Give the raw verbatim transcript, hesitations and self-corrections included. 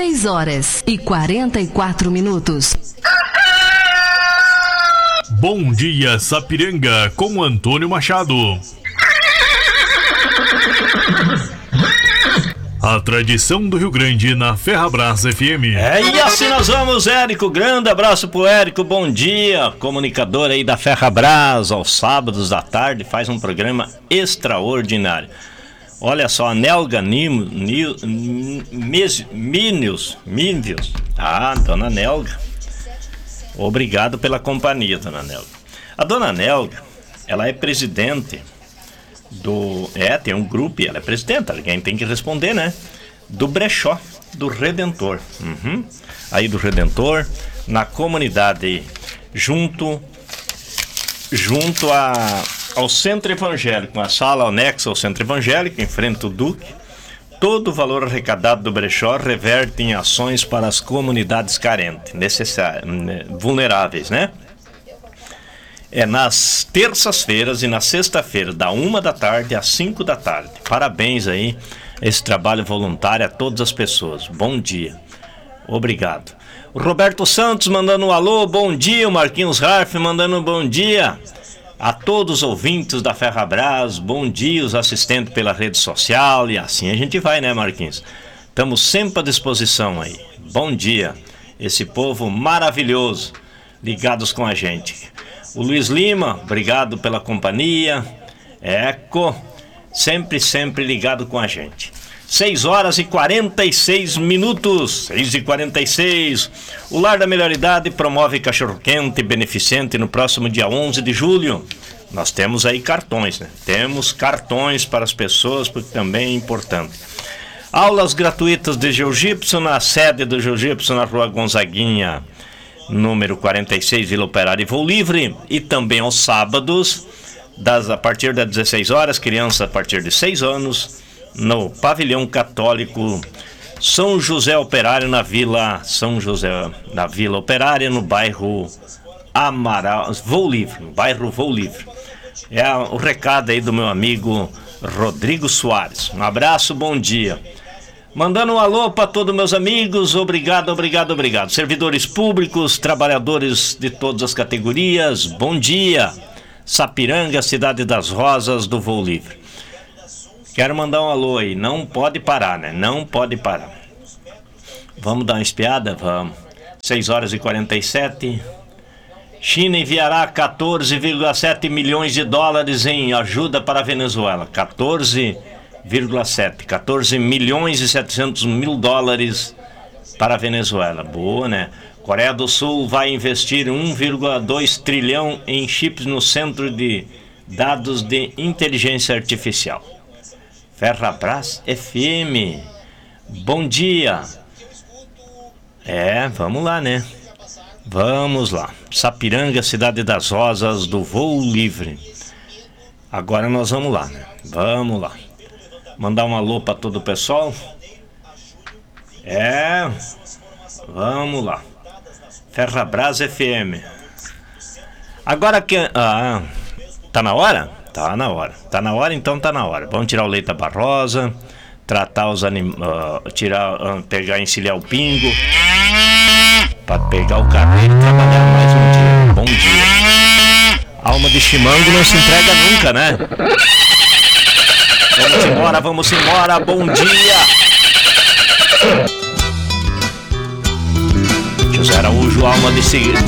seis horas e quarenta e quatro minutos. Bom dia, Sapiranga, com Antônio Machado. A tradição do Rio Grande na Ferrabras F M. É, e assim nós vamos, Érico. Grande abraço pro Érico, bom dia. Comunicador aí da Ferrabras, aos sábados da tarde, faz um programa extraordinário. Olha só, a Nelga Nim, Nil, Mis, Minius, Minius. Ah, dona Nelga. Obrigado pela companhia, dona Nelga. A dona Nelga, ela é presidente do... É, tem um grupo, ela é presidente, alguém tem que responder, né? Do Brechó, do Redentor. Uhum. Aí do Redentor, na comunidade, junto, junto a, ao Centro Evangélico, a sala anexa ao Centro Evangélico, em frente ao Duque. Todo o valor arrecadado do Brechó reverte em ações para as comunidades carentes, necessárias, vulneráveis, né? É nas terças-feiras e na sexta-feira, da uma da tarde às cinco da tarde. Parabéns aí, esse trabalho voluntário a todas as pessoas. Bom dia. Obrigado. O Roberto Santos mandando um alô, bom dia. O Marquinhos Harf mandando um bom dia. A todos os ouvintes da Ferrabras, bom dia, os assistentes pela rede social. E assim a gente vai, né, Marquinhos? Estamos sempre à disposição aí. Bom dia. Esse povo maravilhoso, ligados com a gente. O Luiz Lima, obrigado pela companhia. Eco, sempre, sempre ligado com a gente. seis horas e quarenta e seis minutos. seis e quarenta e seis. O Lar da Melhor Idade promove cachorro-quente beneficente no próximo dia onze de julho. Nós temos aí cartões, né? Temos cartões para as pessoas, porque também é importante. Aulas gratuitas de jiu-jitsu na sede do jiu-jitsu na Rua Gonzaguinha, número quarenta e seis, Vila Operária e Voo Livre. E também aos sábados, das, a partir das dezesseis horas, crianças a partir de seis anos, no Pavilhão Católico São José Operário, na Vila São José, na Vila Operária, no bairro Amaral, Voo Livre, no bairro Voo Livre. É o recado aí do meu amigo Rodrigo Soares. Um abraço, bom dia. Mandando um alô para todos meus amigos, obrigado, obrigado, obrigado. Servidores públicos, trabalhadores de todas as categorias, bom dia. Sapiranga, Cidade das Rosas, do Voo Livre. Quero mandar um alô aí, não pode parar, né? Não pode parar. Vamos dar uma espiada? Vamos. seis horas e quarenta e sete. China enviará quatorze vírgula sete milhões de dólares em ajuda para a Venezuela. quatorze vírgula sete, quatorze milhões e setecentos mil dólares para a Venezuela. Boa, né? Coreia do Sul vai investir um vírgula dois trilhão em chips no Centro de Dados de Inteligência Artificial. Ferrabras F M, bom dia. É, vamos lá, né? Vamos lá. Sapiranga, Cidade das Rosas, do Voo Livre. Agora nós vamos lá, né? Vamos lá. Mandar um alô para todo o pessoal. É, vamos lá. Ferrabras F M. Agora que... Ah, tá na hora? Tá na hora. Tá na hora, então tá na hora. Vamos tirar o leite da barrosa, tratar os animais, uh, tirar, uh, pegar, encilhar o pingo, para pegar o carreiro e trabalhar mais um dia. Bom dia. Alma de chimango não se entrega nunca, né? Vamos embora, vamos embora, bom dia. José Araújo, alma de